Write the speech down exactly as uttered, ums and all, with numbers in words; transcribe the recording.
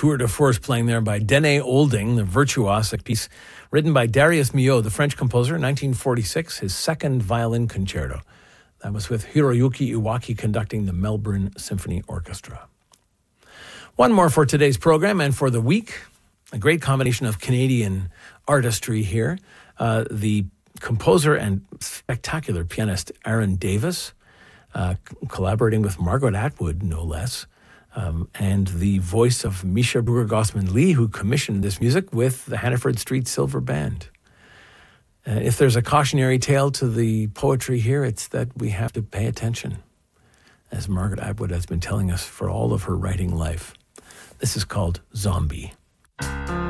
tour de force playing there by Dene Olding, the Virtuose, a piece written by Darius Milhaud, the French composer, nineteen forty-six, his second violin concerto. That was with Hiroyuki Iwaki conducting the Melbourne Symphony Orchestra. One more for today's program and for the week. A great combination of Canadian artistry here. Uh, the composer and spectacular pianist Aaron Davis, uh, collaborating with Margaret Atwood, no less, um, and the voice of Misha Bruegger-Gossman-Lee, who commissioned this music with the Hannaford Street Silver Band. Uh, if there's a cautionary tale to the poetry here, it's that we have to pay attention, as Margaret Atwood has been telling us for all of her writing life. This is called Zombie.